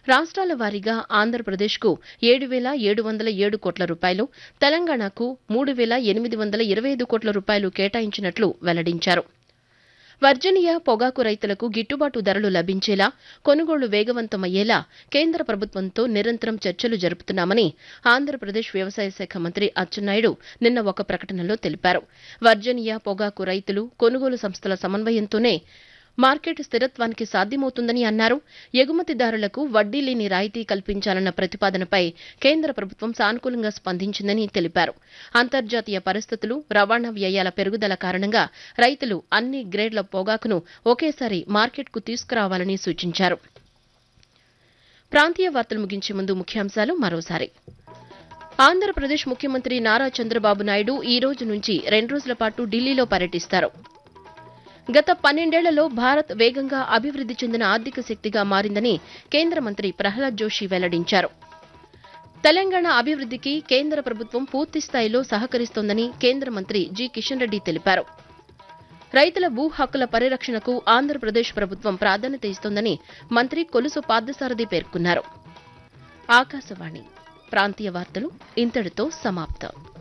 రాష్ట్రాల వారీగా ఆంధ్రప్రదేశ్కు 7,707 కోట్ల రూపాయలు, తెలంగాణకు 3,825 కోట్ల రూపాయలు కేటాయించినట్లు వెల్లడించారు. వర్జీనియా పొగాకు రైతులకు గిట్టుబాటు ధరలు లభించేలా, కొనుగోళ్లు వేగవంతమయ్యేలా కేంద్ర ప్రభుత్వంతో నిరంతరం చర్చలు జరుపుతున్నామని ఆంధ్రప్రదేశ్ వ్యవసాయ శాఖ మంత్రి అచ్చెన్నాయుడు నిన్న ఒక ప్రకటనలో తెలిపారు. వర్జీనియా పొగాకు రైతులు, కొనుగోలు సంస్థల సమన్వయంతోనే మార్కెట్ స్థిరత్వానికి సాధ్యమవుతుందని అన్నారు. ఎగుమతిదారులకు వడ్డీ లేని రాయితీ కల్పించాలన్న ప్రతిపాదనపై కేంద్ర ప్రభుత్వం సానుకూలంగా స్పందించిందని తెలిపారు. అంతర్జాతీయ పరిస్థితులు, రవాణా వ్యయాల పెరుగుదల కారణంగా రైతులు అన్ని గ్రేడ్ల పొగాకును ఒకేసారి మార్కెట్కు తీసుకురావాలని సూచించారు. ప్రాంతీయ వార్తలు ముగించే ముందు ముఖ్యాంశాలు మరోసారి. ఆంధ్రప్రదేశ్ ముఖ్యమంత్రి నారా చంద్రబాబు నాయుడు ఈ రోజు నుంచి 2 రోజుల పాటు ఢిల్లీలో పర్యటిస్తారు. గత 12 ఏళ్లలో భారత్ వేగంగా అభివృద్ది చెందిన ఆర్థిక శక్తిగా మారిందని కేంద్ర మంత్రి ప్రహ్లాద్ జోషి వెల్లడించారు. తెలంగాణ అభివృద్దికి కేంద్ర ప్రభుత్వం పూర్తిస్థాయిలో సహకరిస్తోందని కేంద్ర మంత్రి జి కిషన్ రెడ్డి తెలిపారు. రైతుల భూ హక్కుల పరిరక్షణకు ఆంధ్రప్రదేశ్ ప్రభుత్వం ప్రాధాన్యత ఇస్తోందని మంత్రి కొలుసు పార్థసారథి పేర్కొన్నారు. ఆకాశవాణి ప్రాంతీయ వార్తలు ఇంతటితో సమాప్తం.